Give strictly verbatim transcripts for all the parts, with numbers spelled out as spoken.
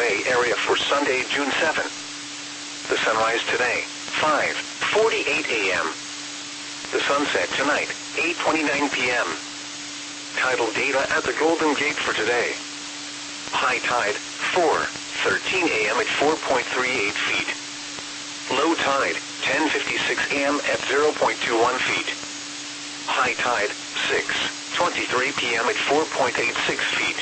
Bay Area for Sunday, June seventh. The sunrise today, five forty-eight a m The sunset tonight, eight twenty-nine p m Tidal data at the Golden Gate for today. High tide, four thirteen a m at four point three eight feet. Low tide, ten fifty-six a m at zero point two one feet. High tide, six twenty-three p m at four point eight six feet.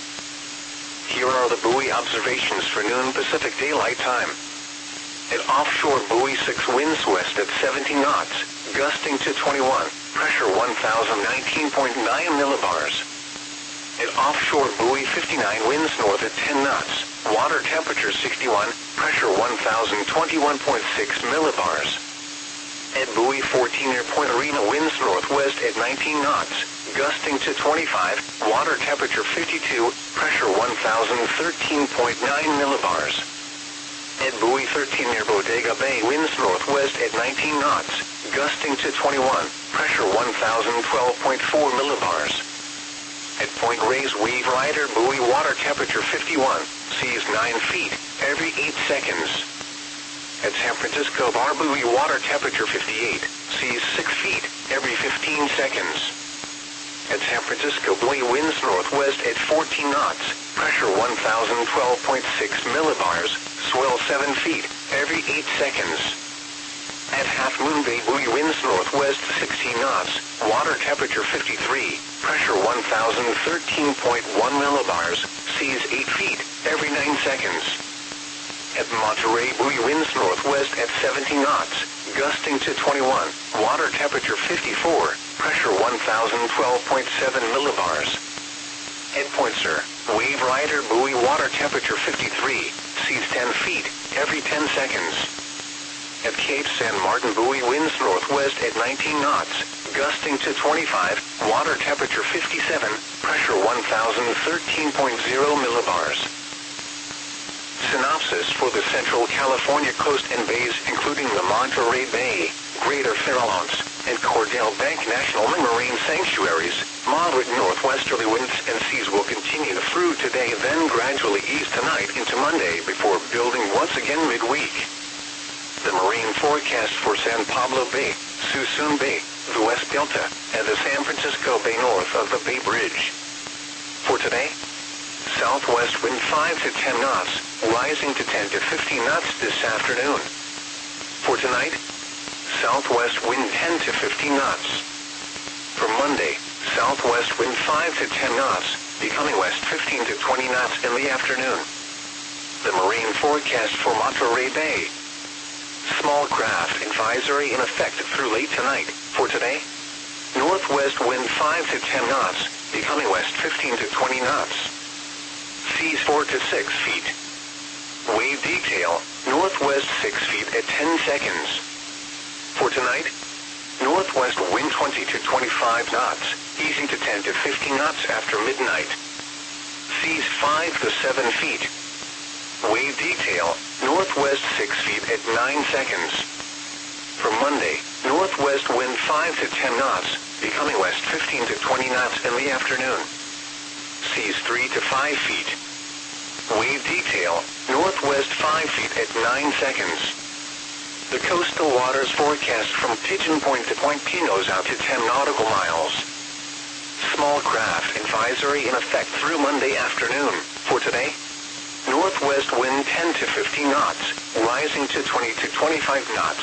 Here are the buoy observations for noon Pacific Daylight Time. At offshore buoy six, winds west at seventy knots, gusting to twenty-one, pressure one thousand nineteen point nine millibars. At offshore buoy fifty-nine, winds north at ten knots, water temperature sixty-one, pressure one thousand twenty-one point six millibars. At buoy fourteen near Point Arena, winds northwest at nineteen knots, gusting to twenty-five, water temperature fifty-two, pressure one thousand thirteen point nine millibars. At buoy thirteen near Bodega Bay, winds northwest at nineteen knots, gusting to twenty-one, pressure one thousand twelve point four millibars. At Point Reyes Wave Rider buoy, water temperature fifty-one, seas nine feet, every eight seconds. At San Francisco Bar buoy, water temperature fifty-eight, seas six feet, every fifteen seconds. At San Francisco buoy, winds northwest at fourteen knots, pressure one thousand twelve point six millibars, swell seven feet, every eight seconds. At Half Moon Bay buoy, winds northwest sixteen knots, water temperature fifty-three, pressure one thousand thirteen point one millibars, seas eight feet, every nine seconds. At Monterey buoy, winds northwest at seventy knots, gusting to twenty-one, water temperature fifty-four, pressure one thousand twelve point seven millibars. At Point Sur, Wave Rider buoy, water temperature fifty-three, seas ten feet, every ten seconds. At Cape San Martin buoy, winds northwest at nineteen knots, gusting to twenty-five, water temperature fifty-seven, pressure one thousand thirteen point zero millibars. Synopsis for the Central California coast and bays, including the Monterey Bay, Greater Farallones, and Cordell Bank National Marine Sanctuaries. Moderate northwesterly winds and seas will continue through today, then gradually ease tonight into Monday before building once again midweek. The marine forecast for San Pablo Bay, Suisun Bay, the West Delta, and the San Francisco Bay north of the Bay Bridge. For today, southwest wind five to ten knots, rising to ten to fifteen knots this afternoon. For tonight, southwest wind ten to fifteen knots. For Monday, southwest wind five to ten knots, becoming west fifteen to twenty knots in the afternoon. The marine forecast for Monterey Bay. Small craft advisory in effect through late tonight. For today, northwest wind five to ten knots, becoming west fifteen to twenty knots. Seas four to six feet. Wave detail, northwest six feet at ten seconds. For tonight, northwest wind twenty to twenty-five knots, easing to ten to fifteen knots after midnight. Seas five to seven feet. Wave detail, northwest six feet at nine seconds. For Monday, northwest wind five to ten knots, becoming west fifteen to twenty knots in the afternoon. Seas three to five feet. Wave detail, northwest five feet at nine seconds. The coastal waters forecast from Pigeon Point to Point Pinos out to ten nautical miles. Small craft advisory in effect through Monday afternoon. For today, northwest wind ten to fifteen knots, rising to twenty to twenty-five knots.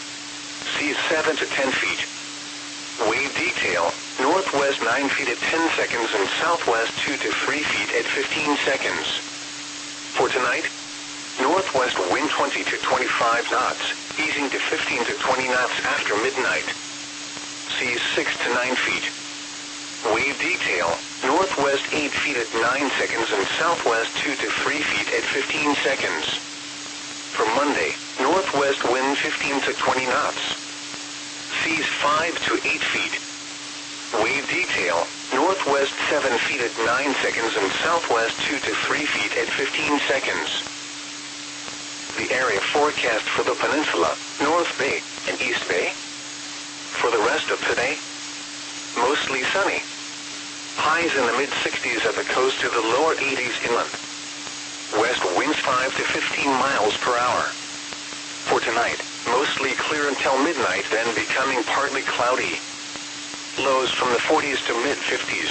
Seas seven to ten feet. Wave detail, northwest nine feet at ten seconds and southwest two to three feet at fifteen seconds. For tonight, northwest wind twenty to twenty-five knots, easing to fifteen to twenty knots after midnight. Seas six to nine feet. Wave detail, northwest eight feet at nine seconds and southwest two to three feet at fifteen seconds. For Monday, northwest wind fifteen to twenty knots. Seas five to eight feet. Wave detail, northwest seven feet at nine seconds and southwest two to three feet at fifteen seconds. The area forecast for the peninsula, North Bay, and East Bay. For the rest of today, mostly sunny. Highs in the mid sixties at the coast to the lower eighties inland. West winds five to fifteen miles per hour. For tonight, mostly clear until midnight, then becoming partly cloudy. Lows from the forties to mid-fifties.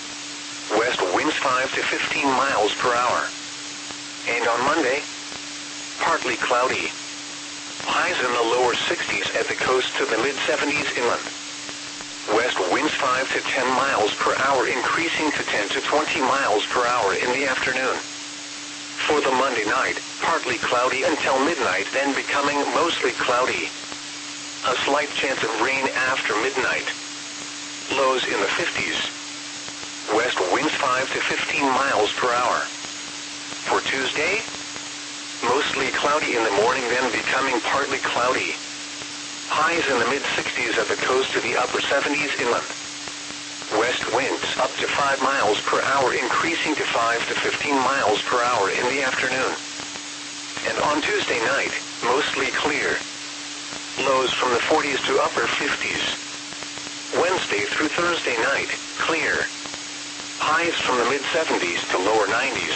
West winds five to fifteen miles per hour. And on Monday, partly cloudy. Highs in the lower sixties at the coast to the mid-seventies inland. West winds five to ten miles per hour, increasing to ten to twenty miles per hour in the afternoon. For the Monday night, partly cloudy until midnight, then becoming mostly cloudy. A slight chance of rain after midnight. Lows in the fifties. West winds five to fifteen miles per hour. For Tuesday, mostly cloudy in the morning, then becoming partly cloudy. Highs in the mid-sixties at the coast to the upper seventies inland. West winds up to five miles per hour, increasing to five to fifteen miles per hour in the afternoon. And on Tuesday night, mostly clear. Lows from the forties to upper fifties. Wednesday through Thursday night, clear. Highs from the mid-seventies to lower nineties.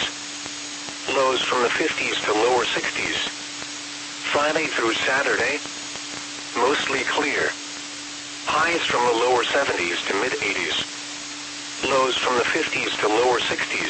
Lows from the fifties to lower sixties. Friday through Saturday, mostly clear. Highs from the lower seventies to mid-eighties. Lows from the fifties to lower sixties.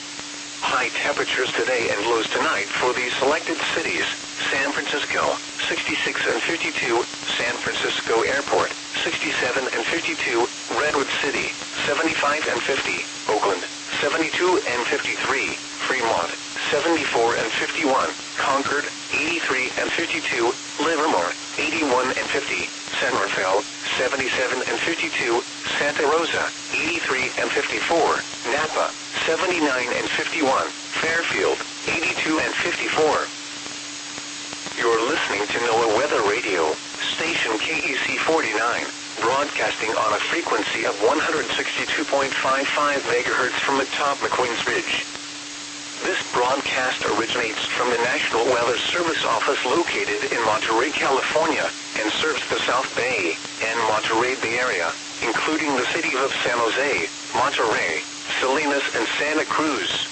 High temperatures today and lows tonight for the selected cities: San Francisco, sixty-six and fifty-two, San Francisco Airport, sixty-seven and fifty-two, Redwood City, seventy-five and fifty, Oakland, seventy-two and fifty-three, Fremont, seventy-four and fifty-one, Concord, eighty-three and fifty-two, Livermore, eighty-one and fifty, San Rafael, seventy-seven and fifty-two, Santa Rosa, eighty-three and fifty-four, Napa, seventy-nine and fifty-one, Fairfield, eighty-two and fifty-four. You're listening to NOAA Weather Radio, station K E C forty-nine, broadcasting on a frequency of one hundred sixty-two point five five megahertz from atop McQueen's Ridge. This broadcast originates from the National Weather Service office located in Monterey, California, and serves the South Bay and Monterey Bay Area, including the city of San Jose, Monterey, Salinas, and Santa Cruz.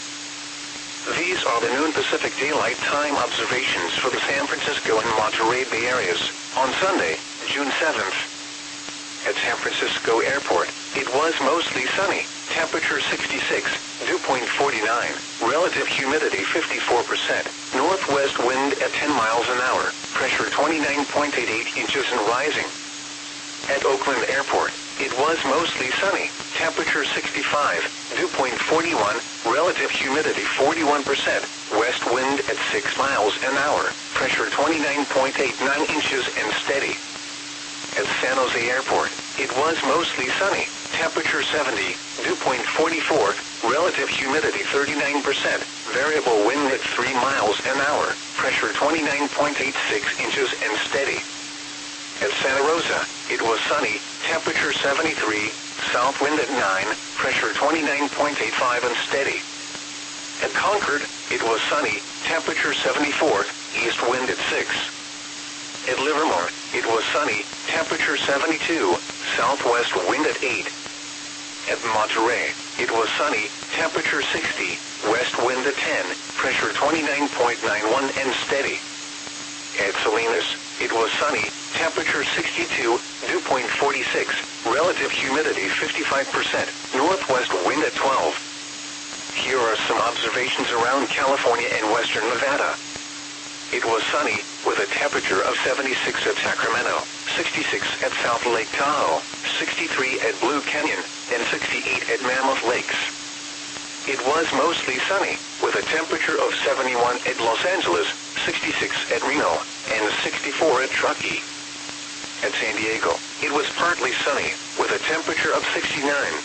These are the noon Pacific Daylight Time observations for the San Francisco and Monterey Bay areas on Sunday, June seventh. At San Francisco Airport, it was mostly sunny. Temperature sixty-six, dew point forty-nine, relative humidity fifty-four percent, northwest wind at ten miles an hour, pressure twenty-nine point eight eight inches and rising. At Oakland Airport, it was mostly sunny. Temperature sixty-five, dew point forty-one, relative humidity forty-one percent, west wind at six miles an hour, pressure twenty-nine point eight nine inches and steady. At San Jose Airport, it was mostly sunny. Temperature seventy, dew point forty-four, relative humidity thirty-nine percent, variable wind at three miles an hour, pressure twenty-nine point eight six inches and steady. At Santa Rosa, it was sunny. Temperature seventy-three, south wind at nine, pressure twenty-nine point eight five and steady. At Concord, it was sunny. Temperature seventy-four, east wind at six. At Livermore, it was sunny. Temperature seventy-two, southwest wind at eight. At Monterey, it was sunny. Temperature sixty, west wind at ten, pressure twenty-nine point nine one and steady. At Salinas, it was sunny. Temperature sixty-two, dew point forty-six, relative humidity fifty-five percent, northwest wind at twelve. Here are some observations around California and western Nevada. It was sunny, with a temperature of seventy-six at Sacramento, sixty-six at South Lake Tahoe, sixty-three at Blue Canyon, and sixty-eight at Mammoth Lakes. It was mostly sunny, with a temperature of seventy-one at Los Angeles, sixty-six at Reno, and sixty-four at Truckee. At San Diego, it was partly sunny, with a temperature of sixty-nine.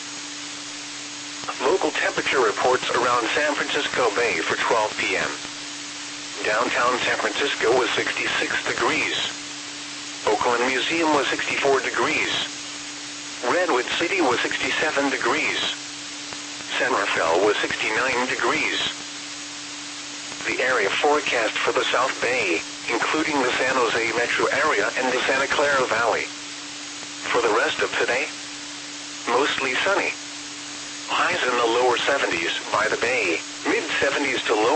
Local temperature reports around San Francisco Bay for twelve p m Downtown San Francisco was sixty-six degrees. Oakland Museum was sixty-four degrees. Redwood City was sixty-seven degrees. San Rafael was sixty-nine degrees. The area forecast for the South Bay, including the San Jose metro area and the Santa Clara Valley. For the rest of today, mostly sunny. Highs in the lower seventies by the bay, mid seventies to low